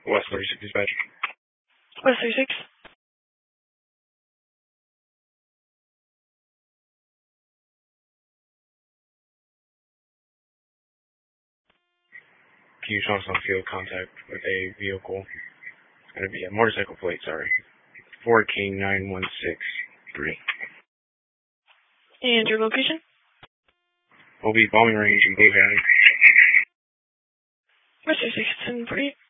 West 36 dispatch. West 36. Can you show us on field contact with a vehicle? It's going to be a motorcycle plate, sorry. 4K9163. And your location? Will be bombing range in Blue Valley. West 36 1048.